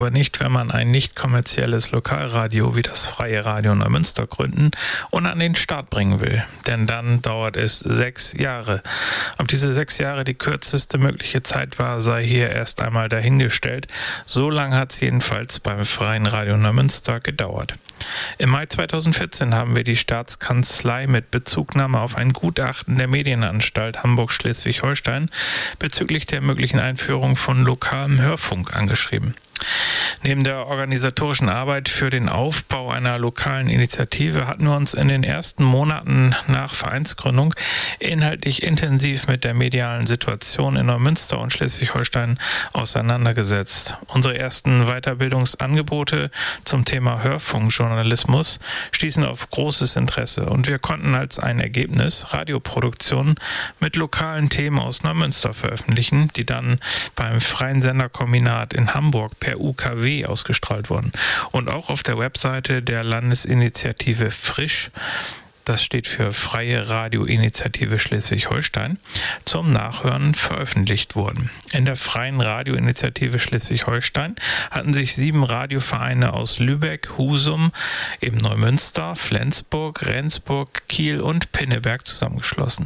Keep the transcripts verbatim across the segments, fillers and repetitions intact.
Aber nicht, wenn man ein nicht kommerzielles Lokalradio wie das Freie Radio Neumünster gründen und an den Start bringen will. Denn dann dauert es sechs Jahre. Ob diese sechs Jahre die kürzeste mögliche Zeit war, sei hier erst einmal dahingestellt. So lang hat es jedenfalls beim Freien Radio Neumünster gedauert. Im Mai zweitausendvierzehn haben wir die Staatskanzlei mit Bezugnahme auf ein Gutachten der Medienanstalt Hamburg-Schleswig-Holstein bezüglich der möglichen Einführung von lokalem Hörfunk angeschrieben. Neben der organisatorischen Arbeit für den Aufbau einer lokalen Initiative hatten wir uns in den ersten Monaten nach Vereinsgründung inhaltlich intensiv mit der medialen Situation in Neumünster und Schleswig-Holstein auseinandergesetzt. Unsere ersten Weiterbildungsangebote zum Thema Hörfunkjournalismus stießen auf großes Interesse und wir konnten als ein Ergebnis Radioproduktionen mit lokalen Themen aus Neumünster veröffentlichen, die dann beim Freien Senderkombinat in Hamburg per U K W ausgestrahlt wurden und auch auf der Webseite der Landesinitiative Frisch, das steht für Freie Radioinitiative Schleswig-Holstein, zum Nachhören veröffentlicht wurden. In der Freien Radioinitiative Schleswig-Holstein hatten sich sieben Radiovereine aus Lübeck, Husum, eben Neumünster, Flensburg, Rendsburg, Kiel und Pinneberg zusammengeschlossen.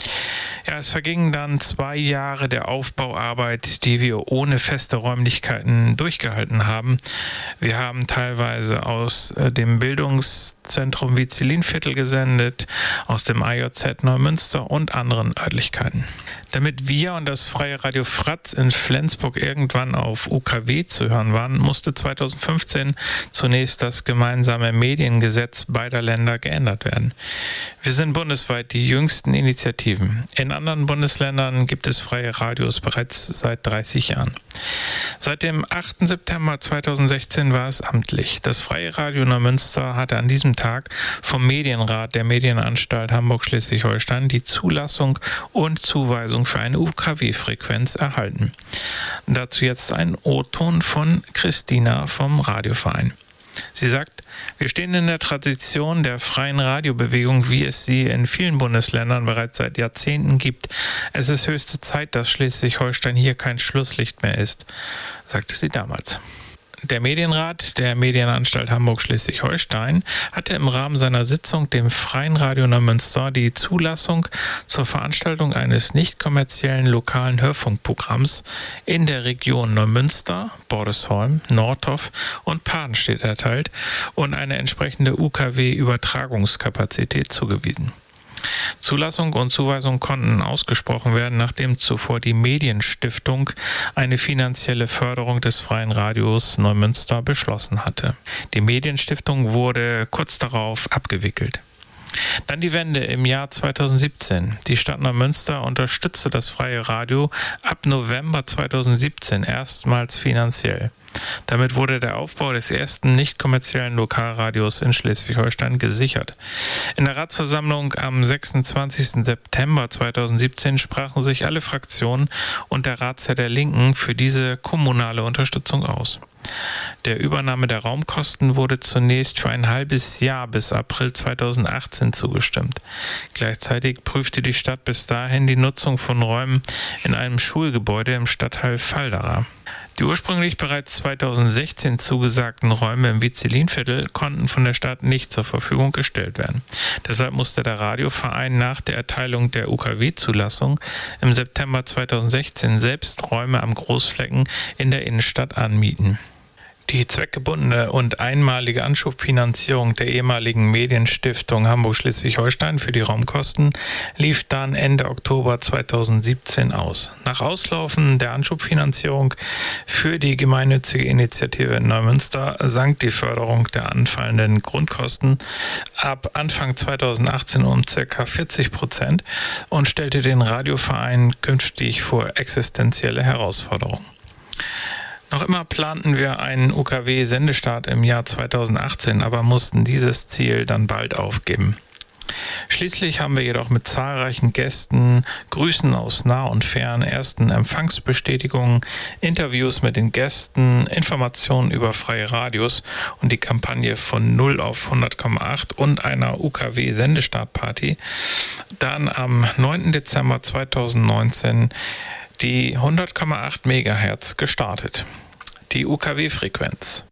Ja, es vergingen dann zwei Jahre der Aufbauarbeit, die wir ohne feste Räumlichkeiten durchgehalten haben. Wir haben teilweise aus äh, dem Bildungszentrum Vizelinviertel gesendet, aus dem A J Z Neumünster und anderen Örtlichkeiten. Damit wir und das Freie Radio Fratz in Flensburg irgendwann auf U K W zu hören waren, musste zweitausendfünfzehn zunächst das gemeinsame Mediengesetz beider Länder geändert werden. Wir sind bundesweit die jüngsten Initiativen. In anderen Bundesländern gibt es freie Radios bereits seit dreißig Jahren. Seit dem achten September zweitausendsechzehn war es amtlich. Das Freie Radio Neumünster hatte an diesem Tag vom Medienrat der Medienanstalt Hamburg-Schleswig-Holstein die Zulassung und Zuweisung für eine U K W-Frequenz erhalten. Dazu jetzt ein O-Ton von Christina vom Radioverein. Sie sagt, wir stehen in der Tradition der freien Radiobewegung, wie es sie in vielen Bundesländern bereits seit Jahrzehnten gibt. Es ist höchste Zeit, dass Schleswig-Holstein hier kein Schlusslicht mehr ist, sagte sie damals. Der Medienrat der Medienanstalt Hamburg-Schleswig-Holstein hatte im Rahmen seiner Sitzung dem Freien Radio Neumünster die Zulassung zur Veranstaltung eines nicht kommerziellen lokalen Hörfunkprogramms in der Region Neumünster, Bordesholm, Nordhoff und Padenstedt erteilt und eine entsprechende U K W-Übertragungskapazität zugewiesen. Zulassung und Zuweisung konnten ausgesprochen werden, nachdem zuvor die Medienstiftung eine finanzielle Förderung des Freien Radios Neumünster beschlossen hatte. Die Medienstiftung wurde kurz darauf abgewickelt. Dann die Wende im Jahr zweitausendsiebzehn. Die Stadt Neumünster unterstützte das Freie Radio ab November zweitausendsiebzehn erstmals finanziell. Damit wurde der Aufbau des ersten nicht kommerziellen Lokalradios in Schleswig-Holstein gesichert. In der Ratsversammlung am sechsundzwanzigsten September zweitausendsiebzehn sprachen sich alle Fraktionen und der Ratsherr der Linken für diese kommunale Unterstützung aus. Der Übernahme der Raumkosten wurde zunächst für ein halbes Jahr bis April zweitausendachtzehn zugestimmt. Gleichzeitig prüfte die Stadt bis dahin die Nutzung von Räumen in einem Schulgebäude im Stadtteil Valdera. Die ursprünglich bereits zweitausendsechzehn zugesagten Räume im Vizelinviertel konnten von der Stadt nicht zur Verfügung gestellt werden. Deshalb musste der Radioverein nach der Erteilung der U K W-Zulassung im September zweitausendsechzehn selbst Räume am Großflecken in der Innenstadt anmieten. Die zweckgebundene und einmalige Anschubfinanzierung der ehemaligen Medienstiftung Hamburg-Schleswig-Holstein für die Raumkosten lief dann Ende Oktober zweitausendsiebzehn aus. Nach Auslaufen der Anschubfinanzierung für die gemeinnützige Initiative in Neumünster sank die Förderung der anfallenden Grundkosten ab Anfang zweitausendachtzehn um ca. vierzig Prozent und stellte den Radioverein künftig vor existenzielle Herausforderungen. Noch immer planten wir einen U K W-Sendestart im Jahr zweitausendachtzehn, aber mussten dieses Ziel dann bald aufgeben. Schließlich haben wir jedoch mit zahlreichen Gästen, Grüßen aus nah und fern, ersten Empfangsbestätigungen, Interviews mit den Gästen, Informationen über freie Radios und die Kampagne von null auf hundert Komma acht und einer U K W-Sendestartparty dann am neunten Dezember zweitausendneunzehn die hundert Komma acht Megahertz gestartet. die U K W-Frequenz.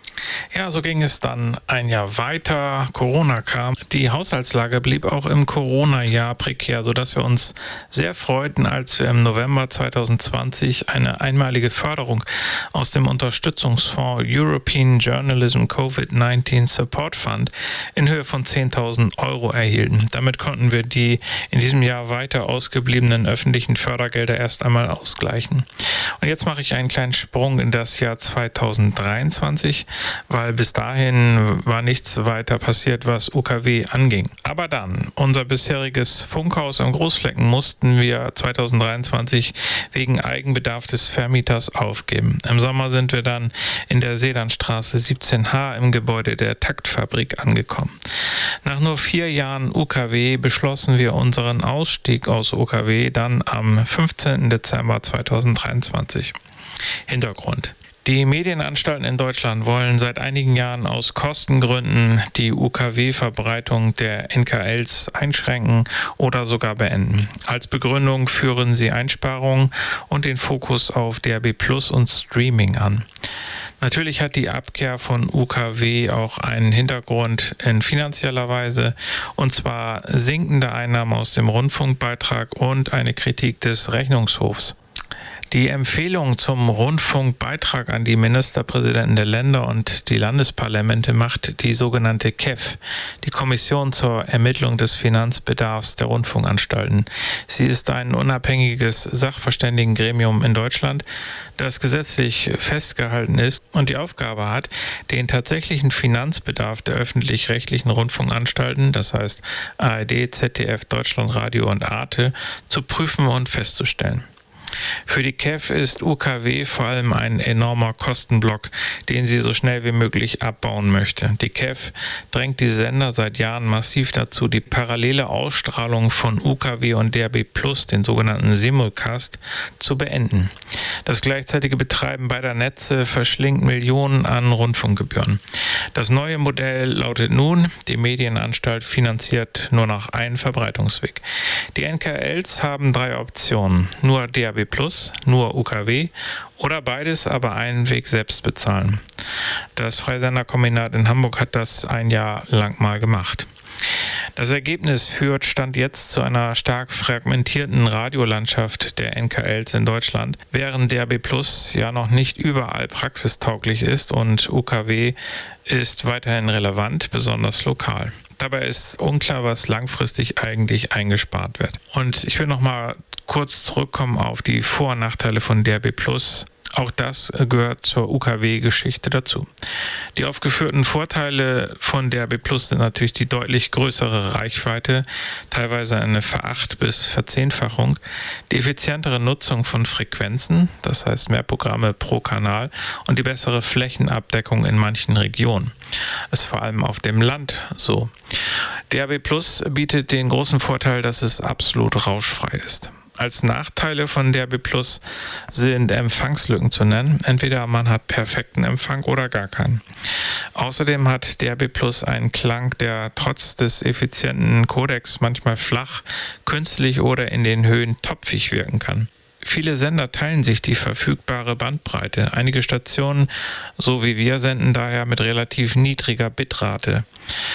Ja, so ging es dann ein Jahr weiter. Corona kam. Die Haushaltslage blieb auch im Corona-Jahr prekär, sodass wir uns sehr freuten, als wir im November zweitausendzwanzig eine einmalige Förderung aus dem Unterstützungsfonds European Journalism Covid neunzehn Support Fund in Höhe von zehntausend Euro erhielten. Damit konnten wir die in diesem Jahr weiter ausgebliebenen öffentlichen Fördergelder erst einmal ausgleichen. Und jetzt mache ich einen kleinen Sprung in das Jahr zweitausenddreiundzwanzig, weil bis dahin war nichts weiter passiert, was U K W anging. Aber dann, unser bisheriges Funkhaus am Großflecken mussten wir zweitausenddreiundzwanzig wegen Eigenbedarf des Vermieters aufgeben. Im Sommer sind wir dann in der Seelandstraße siebzehn H im Gebäude der Taktfabrik angekommen. Nach nur vier Jahren U K W beschlossen wir unseren Ausstieg aus U K W dann am fünfzehnten Dezember zweitausenddreiundzwanzig. Hintergrund: Die Medienanstalten in Deutschland wollen seit einigen Jahren aus Kostengründen die U K W-Verbreitung der N K Ls einschränken oder sogar beenden. Als Begründung führen sie Einsparungen und den Fokus auf D A B Plus und Streaming an. Natürlich hat die Abkehr von U K W auch einen Hintergrund in finanzieller Weise, und zwar sinkende Einnahmen aus dem Rundfunkbeitrag und eine Kritik des Rechnungshofs. Die Empfehlung zum Rundfunkbeitrag an die Ministerpräsidenten der Länder und die Landesparlamente macht die sogenannte K E F, die Kommission zur Ermittlung des Finanzbedarfs der Rundfunkanstalten. Sie ist ein unabhängiges Sachverständigengremium in Deutschland, das gesetzlich festgehalten ist und die Aufgabe hat, den tatsächlichen Finanzbedarf der öffentlich-rechtlichen Rundfunkanstalten, das heißt A R D, Z D F, Deutschlandradio und Arte, zu prüfen und festzustellen. Für die K E F ist U K W vor allem ein enormer Kostenblock, den sie so schnell wie möglich abbauen möchte. Die K E F drängt die Sender seit Jahren massiv dazu, die parallele Ausstrahlung von U K W und D A B Plus, den sogenannten Simulcast, zu beenden. Das gleichzeitige Betreiben beider Netze verschlingt Millionen an Rundfunkgebühren. Das neue Modell lautet nun: Die Medienanstalt finanziert nur noch einen Verbreitungsweg. Die N K Ls haben drei Optionen: nur D A B Plus, nur U K W oder beides, aber einen Weg selbst bezahlen. Das Freisenderkombinat in Hamburg hat das ein Jahr lang mal gemacht. Das Ergebnis führt Stand jetzt zu einer stark fragmentierten Radiolandschaft der N K Ls in Deutschland, während D A B Plus ja noch nicht überall praxistauglich ist und U K W ist weiterhin relevant, besonders lokal. Dabei ist unklar, was langfristig eigentlich eingespart wird. Und ich will noch mal kurz zurückkommen auf die Vor- und Nachteile von D A B Plus. Auch das gehört zur U K W-Geschichte dazu. Die aufgeführten Vorteile von D A B Plus sind natürlich die deutlich größere Reichweite, teilweise eine Veracht- bis Verzehnfachung, die effizientere Nutzung von Frequenzen, das heißt mehr Programme pro Kanal, und die bessere Flächenabdeckung in manchen Regionen. Das ist vor allem auf dem Land so. D A B Plus bietet den großen Vorteil, dass es absolut rauschfrei ist. Als Nachteile von D A B Plus sind Empfangslücken zu nennen. Entweder man hat perfekten Empfang oder gar keinen. Außerdem hat D A B Plus einen Klang, der trotz des effizienten Codecs manchmal flach, künstlich oder in den Höhen topfig wirken kann. Viele Sender teilen sich die verfügbare Bandbreite. Einige Stationen, so wie wir, senden daher mit relativ niedriger Bitrate.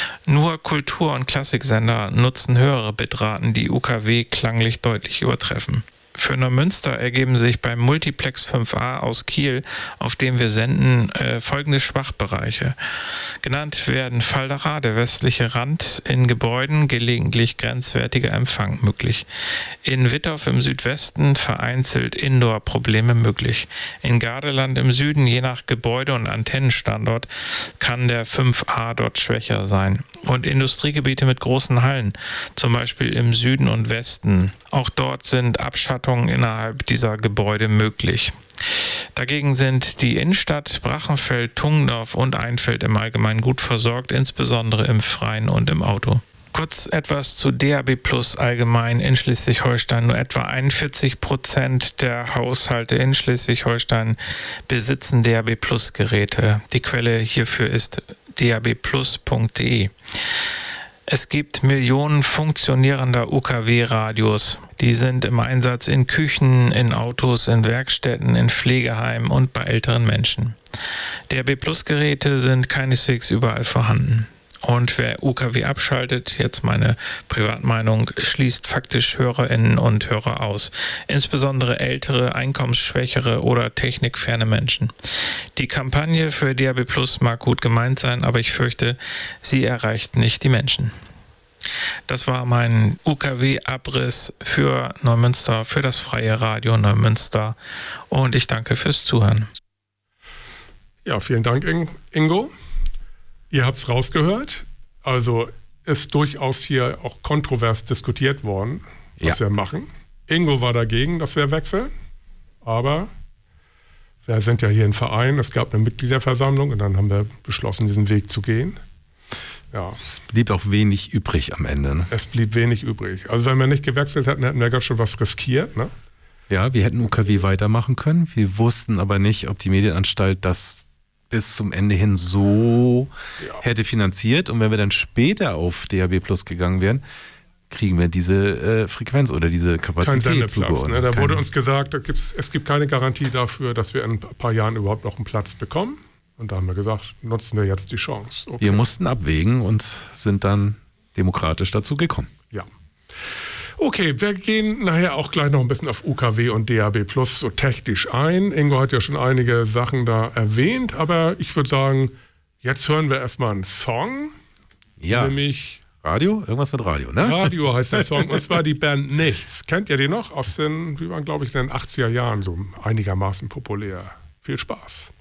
Nur Kultur- und Klassiksender nutzen höhere Bitraten, die U K W klanglich deutlich übertreffen. Für Neumünster ergeben sich beim Multiplex fünf a aus Kiel, auf dem wir senden, äh, folgende Schwachbereiche. Genannt werden Falderer, der westliche Rand, in Gebäuden gelegentlich grenzwertiger Empfang möglich. In Wittorf im Südwesten vereinzelt Indoor-Probleme möglich. In Gardeland im Süden, je nach Gebäude und Antennenstandort, kann der fünf a dort schwächer sein. Und Industriegebiete mit großen Hallen, zum Beispiel im Süden und Westen. Auch dort sind Abschattungen innerhalb dieser Gebäude möglich. Dagegen sind die Innenstadt, Brachenfeld, Tungendorf und Einfeld im Allgemeinen gut versorgt, insbesondere im Freien und im Auto. Kurz etwas zu D A B Plus allgemein in Schleswig-Holstein. Nur etwa einundvierzig Prozent der Haushalte in Schleswig-Holstein besitzen D A B Plus Geräte. Die Quelle hierfür ist d a b plus punkt d e. Es gibt Millionen funktionierender U K W-Radios. Die sind im Einsatz in Küchen, in Autos, in Werkstätten, in Pflegeheimen und bei älteren Menschen. D A B Plus Geräte sind keineswegs überall vorhanden. Und wer U K W abschaltet, jetzt meine Privatmeinung, schließt faktisch HörerInnen und Hörer aus. Insbesondere ältere, einkommensschwächere oder technikferne Menschen. Die Kampagne für D A B Plus mag gut gemeint sein, aber ich fürchte, sie erreicht nicht die Menschen. Das war mein U K W-Abriss für Neumünster, für das Freie Radio Neumünster. Und ich danke fürs Zuhören. Ja, vielen Dank, Ingo. Ihr habt es rausgehört, also ist durchaus hier auch kontrovers diskutiert worden, was ja. wir machen. Ingo war dagegen, dass wir wechseln, aber wir sind ja hier ein Verein, es gab eine Mitgliederversammlung und dann haben wir beschlossen, diesen Weg zu gehen. Ja. Es blieb auch wenig übrig am Ende. Ne? Es blieb wenig übrig. Also wenn wir nicht gewechselt hätten, hätten wir ganz schön was riskiert. Ne? Ja, wir hätten U K W weitermachen können, wir wussten aber nicht, ob die Medienanstalt das bis zum Ende hin so ja. hätte finanziert. Und wenn wir dann später auf D A B Plus gegangen wären, kriegen wir diese äh, Frequenz oder diese Kapazität zugeordnet. Ne? Da Kein wurde uns gesagt, da gibt's, es gibt keine Garantie dafür, dass wir in ein paar Jahren überhaupt noch einen Platz bekommen. Und da haben wir gesagt, nutzen wir jetzt die Chance. Okay. Wir mussten abwägen und sind dann demokratisch dazu gekommen. Ja. Okay, wir gehen nachher auch gleich noch ein bisschen auf U K W und D A B Plus so technisch ein. Ingo hat ja schon einige Sachen da erwähnt, aber ich würde sagen, jetzt hören wir erstmal einen Song. Ja, nämlich Radio? Irgendwas mit Radio, ne? Radio heißt der Song, und zwar die Band Nichts. Kennt ihr die noch? Aus den, wie waren, glaube ich, in den achtziger Jahren so einigermaßen populär. Viel Spaß.